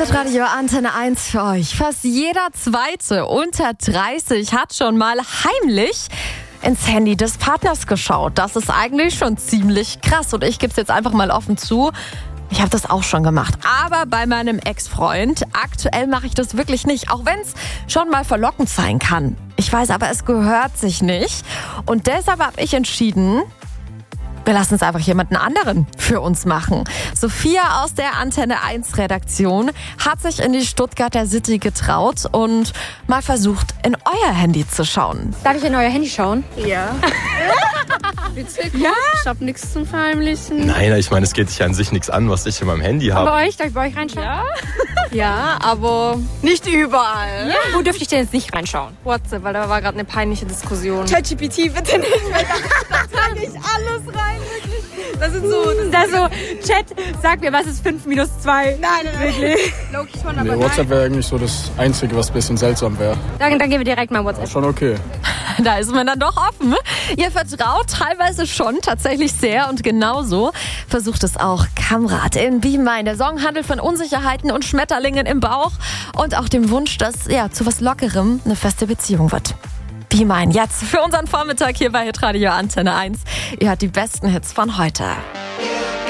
Radio Antenne 1 für euch. Fast jeder Zweite unter 30 hat schon mal heimlich ins Handy des Partners geschaut. Das ist eigentlich schon ziemlich krass. Und ich gebe es jetzt einfach mal offen zu. Ich habe das auch schon gemacht. Aber bei meinem Ex-Freund, aktuell mache ich das wirklich nicht. Auch wenn es schon mal verlockend sein kann. Ich weiß aber, es gehört sich nicht. Und deshalb habe ich entschieden, wir lassen es einfach jemanden anderen für uns machen. Sophia aus der Antenne 1 Redaktion hat sich in die Stuttgarter City getraut und mal versucht, in euer Handy zu schauen. Darf ich in euer Handy schauen? Ja. Witzig. Ja? Ich hab nichts zum Verheimlichen. Nein, ich meine, es geht dich ja an sich nichts an, was ich in meinem Handy habe. Bei euch? Darf ich bei euch reinschauen? Ja. Ja, aber nicht überall. Ja. Wo dürfte ich denn jetzt nicht reinschauen? WhatsApp, weil da war gerade eine peinliche Diskussion. ChatGPT bitte nicht, weil da trage ich alles rein, wirklich. Das sind so... Das ist so, Chat, sag mir, was ist 5 minus 2? Nein, wirklich. Loki schon, aber WhatsApp wäre eigentlich so das Einzige, was ein bisschen seltsam wäre. Dann gehen wir direkt mal WhatsApp. Schon okay. Da ist man dann doch offen. Ihr vertraut teilweise schon, tatsächlich sehr. Und genauso versucht es auch Kamrat in Be Mine. Der Song handelt von Unsicherheiten und Schmetterlingen im Bauch und auch dem Wunsch, dass zu was Lockerem eine feste Beziehung wird. Be Mine jetzt für unseren Vormittag hier bei Hitradio Antenne 1. Ihr hört die besten Hits von heute.